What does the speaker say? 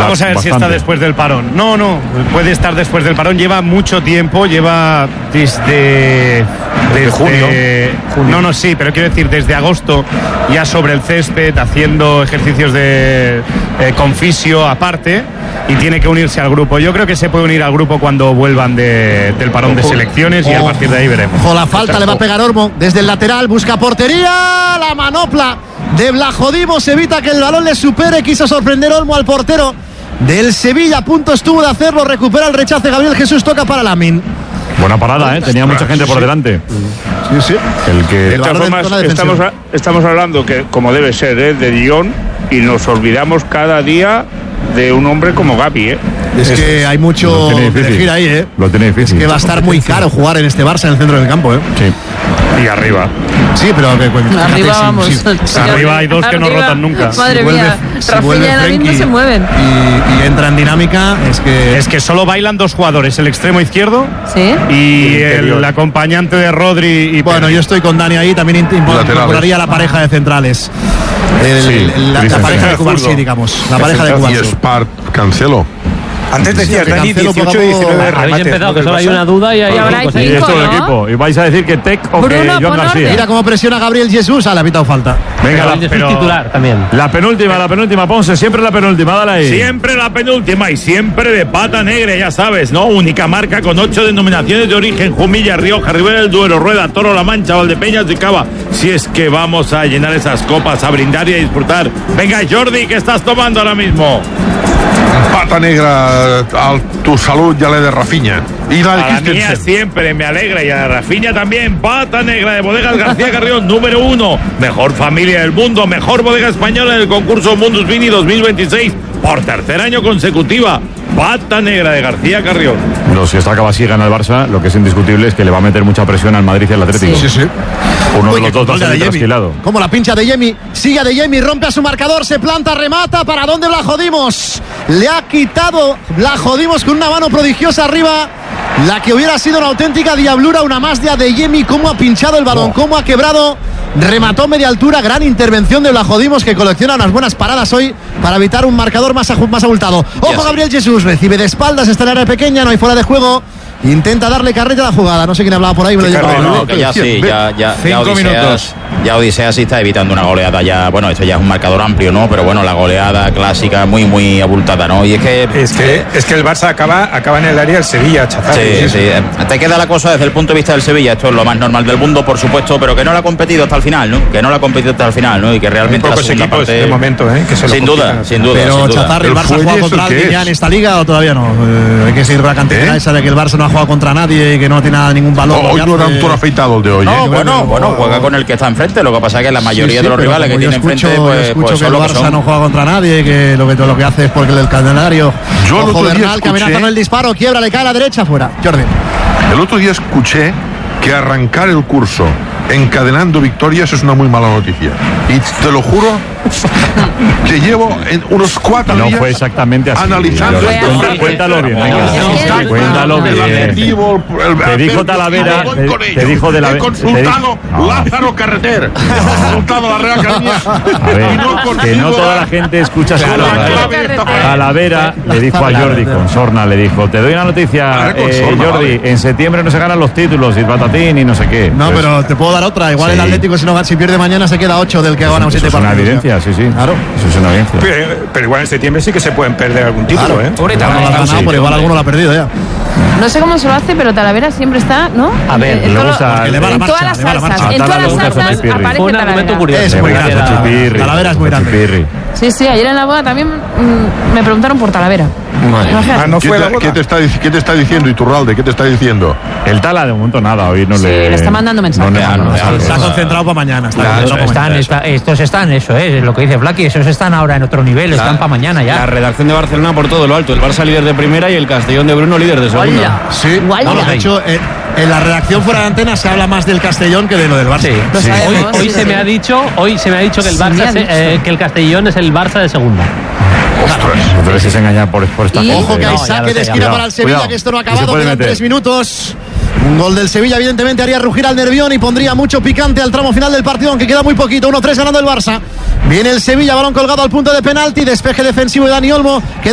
Vamos a ver si está después del parón. No, puede estar después del parón. Lleva mucho tiempo, lleva desde junio. No, sí, pero quiero decir, desde agosto ya sobre el césped, haciendo ejercicios con fisio aparte, y tiene que unirse al grupo. Yo creo que se puede unir al grupo cuando vuelvan del parón de selecciones, y a partir de ahí veremos. La falta le va a pegar Olmo desde el lateral, busca portería, la manopla de Vlachodimos evita que el balón le supere, quiso sorprender Olmo al portero del Sevilla, a punto estuvo de hacerlo, recupera el rechace Gabriel Jesús, toca para Lamine. Buena parada, tenía mucha gente por delante. Sí. De todas formas, estamos hablando que, como debe ser, de Dion, y nos olvidamos cada día de un hombre como Gavi, Es que hay mucho que elegir ahí, Lo tiene difícil. Es que va a estar muy caro jugar en este Barça en el centro del campo, Sí. Y arriba. Sí, pero arriba vamos. Arriba hay dos que no rotan nunca. Madre mía, Rafinha y Lamine no se mueven. Y entra en dinámica, es que solo bailan dos jugadores, el extremo izquierdo y el acompañante de Rodri. Bueno, yo estoy con Dani ahí, también incorporaría la pareja de centrales. La pareja de Cubarsí, digamos. La pareja de Cubarsí. Y Spart Cancelo. Antes decías, Dani, 18 y 19 remates. Habéis empezado, que solo hay una duda y hay cinco, y esto del equipo. Y vais a decir que Tec o Bruno, que Joan García. Mira cómo presiona Gabriel Jesús. Le ha pitado falta. Venga, pero titular también. La penúltima, Ponce, siempre la penúltima, dale ahí. Siempre la penúltima y siempre de pata negra, ya sabes, ¿no? Única marca con 8 denominaciones de origen: Jumilla, Rioja, Ribera del Duero, Rueda, Toro, La Mancha, Valdepeñas y Cava. Si es que vamos a llenar esas copas, a brindar y a disfrutar. Venga, Jordi, ¿qué estás tomando ahora mismo? Pata negra a tu salud, ya le de Rafinha. Y la a la mía siempre me alegra, y a Rafinha también. Pata negra de Bodegas García Carrión, número 1. Mejor familia del mundo, mejor bodega española en el concurso Mundus Vini 2026 por tercer año consecutiva. Pata negra de García Carrión. No, si esta Cavasí gana el Barça, lo que es indiscutible es que le va a meter mucha presión al Madrid y al Atlético. Sí. Uno de los dos va a salir trasquilado. Como la pincha de Yemi, sigue a de Yemi, rompe a su marcador, se planta, remata. ¿Para dónde Vlachodimos? Le ha quitado Vlachodimos con una mano prodigiosa arriba. La que hubiera sido una auténtica diablura, una más de Adeyemi. Cómo ha pinchado el balón, cómo ha quebrado. Remató media altura, gran intervención de Vlachodimos, que colecciona unas buenas paradas hoy para evitar un marcador más abultado. Ojo, Gabriel Jesús, recibe de espaldas, está en el área pequeña, no hay fuera de juego. Intenta darle carrera a la jugada. No sé quién hablaba por ahí. Ya Odiseas sí está evitando una goleada ya. Bueno, esto ya es un marcador amplio, ¿no? Pero bueno, la goleada clásica muy, muy abultada, ¿no? Y es que el Barça acaba en el área del Sevilla, Chazar. Sí. Te queda la cosa desde el punto de vista del Sevilla. Esto es lo más normal del mundo, por supuesto, pero que no lo ha competido hasta el final, ¿no? Y que realmente la segunda parte de momento, que se sin duda. Pero Chazar, ¿el Barça ha jugado contra alguien ya en esta liga o todavía no? Hay que seguir la cantidad esa de que el Barça no ha jugado contra nadie y que no tiene ningún valor. Hoy no era un toro afeitado el de hoy. Bueno, juega con el que está enfrente. Lo que pasa es que la mayoría de los rivales que tiene enfrente, escucho que el Barça no juega contra nadie, que lo que hace es porque el calendario. Ojo Bernal, que amenaza con el disparo, quiebra, le cae a la derecha, fuera. Jordi. El otro día escuché que arrancar el curso encadenando victorias es una muy mala noticia. Y te lo juro que llevo en unos 4 días. No fue exactamente así. Analizando. Cuéntalo bien. Cuéntalo bien. Te dijo Talavera. Te dijo de la. He consultado Lázaro Carreter. He consultado la Real Academia. Que no toda la gente escucha su Talavera le dijo a Jordi con Sorna, le dijo: te doy una noticia, Jordi, en septiembre no se ganan los títulos y patatín y no sé qué. No, pero te puedo dar otra. Igual el Atlético, si pierde mañana, se queda 8 del que ha ganado 7 partidos. Es una evidencia, sí. Claro. Eso es una evidencia. Pero igual en septiembre sí que se pueden perder algún título, Ahorita no lo ha ganado, pero igual alguno lo ha perdido ya. No sé cómo se lo hace, pero Talavera siempre está, ¿no? A ver, en todas las salsas aparece un argumento curioso. Es muy grande. Talavera es muy grande. Sí, ayer en la boda también me preguntaron por Talavera. ¿Qué te está diciendo Iturralde? ¿Qué te está diciendo? El Tala de momento nada, hoy no le está mandando mensajes. Está concentrado para mañana. Estos están, eso es lo que dice Blacky, esos están ahora en otro nivel, están para mañana ya. La redacción de Barcelona por todo lo alto, el Barça líder de primera y el Castellón de Bruno líder de segunda. Sí, de hecho, en la redacción fuera de antena se habla más del Castellón que de lo del Barça. Sí. Hoy se me ha dicho que el Barça que el Castellón es el Barça de segunda. Ostras, no te dejes engañar por esta gente. Ojo que hay saque de esquina para el Sevilla, que esto no ha acabado, quedan 3 minutos. Un gol del Sevilla evidentemente haría rugir al Nervión y pondría mucho picante al tramo final del partido, aunque queda muy poquito. 1-3 ganando el Barça. Viene el Sevilla, balón colgado al punto de penalti, despeje defensivo de Dani Olmo.